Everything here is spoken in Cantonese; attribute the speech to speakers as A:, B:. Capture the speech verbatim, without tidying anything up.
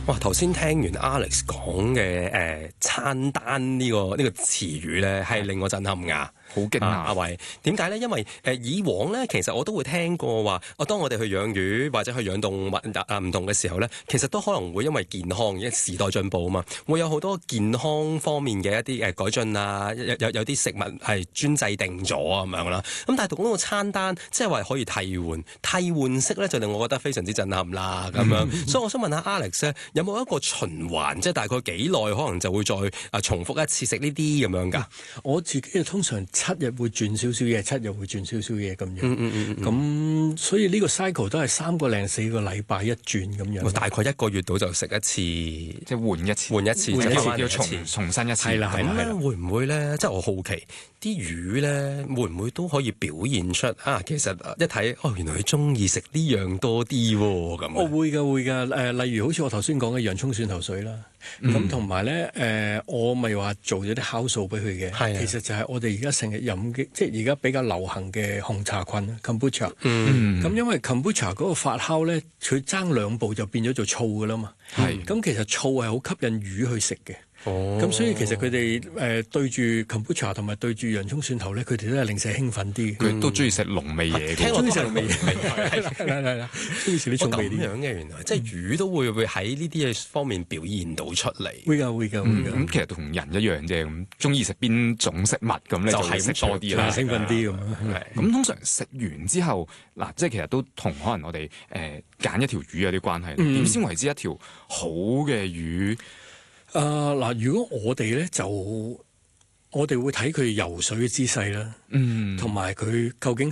A: 哇！頭先聽完 Alex 講嘅誒餐單呢、這個呢、這個詞語咧，係令我震撼㗎。
B: 好驚訝，
A: 阿偉點解咧？因為誒、呃、以往咧，其實我都會聽過話，我當我哋去養魚或者去養動物啊唔同嘅時候咧，其實都可能會因為健康，因為時代進步啊嘛，會有好多健康方面嘅一啲誒改進啊，有有有啲食物係專制定咗咁樣啦。咁但係讀嗰個餐單，即係話可以替換，替換式咧就令我覺得非常之震撼啦咁樣。所以我想問下 Alex 咧，有冇一個循環，即係大概幾耐可能就會再啊重複一次食呢啲咁樣㗎？
C: 我自己通常七日會轉少少嘢，七日會轉少少嘢咁樣。
A: 嗯嗯嗯嗯。
C: 咁所以呢個 cycle 都係三個零四個禮拜一轉咁樣。
A: 大概一個月度就食一次，
B: 即係換一次，
A: 換一次，
B: 換一次
A: 要
B: 要重重新一次。
C: 係啦係啦係啦。
A: 會唔會咧？即係我好奇啲魚咧，會唔會都可以表現出啊？其實一睇哦，原來佢中意食呢樣多啲喎咁。
C: 我會㗎會㗎。誒、呃，例如好似我頭先講嘅洋葱蒜頭水啦。咁同埋咧，誒、呃，我咪話做咗啲酵素俾佢嘅，
A: 係
C: 其實就係我哋而家成日飲嘅，即係而家比較流行嘅紅茶菌 kombucha。
A: 嗯，
C: 咁因為 kombucha 嗰個發酵咧，佢爭兩步就變咗做醋噶啦嘛。
B: 係，
C: 咁其實醋係好吸引魚去食嘅。
A: 哦，
C: 咁所以其實佢哋誒對住 kombucha 同埋對住洋葱蒜頭咧，佢哋都係零舍興奮啲。
B: 佢都中意食濃味嘢嘅，
A: 聽落都係濃味嘢，
C: 係啦係啦，中意食啲重味啲。
A: 咁樣嘅原來，即係魚都會會喺呢啲嘢方面表現到出嚟。
C: 會㗎會㗎會㗎。
B: 咁其實同人一樣啫，咁中意食邊種食物咁咧就係食多啲啦，
C: 興奮啲咁。
B: 咁通常食完之後，嗱，即係其實都同可能我哋誒揀一條魚有啲關係。點先為之一條好嘅魚？
C: 誒嗱、呃，如果我哋咧就我哋會睇佢游水嘅姿勢啦，嗯，同埋佢究竟